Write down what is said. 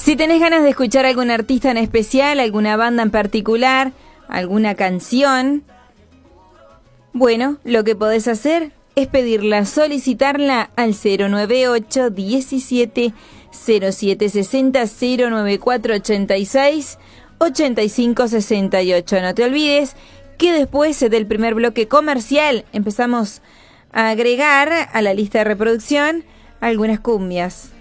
Si tenés ganas de escuchar algún artista en especial, alguna banda en particular, alguna canción, bueno, lo que podés hacer es pedirla, solicitarla al 098 17 07 60 094 86 85 68. No te olvides que después del primer bloque comercial empezamos a agregar a la lista de reproducción algunas cumbias.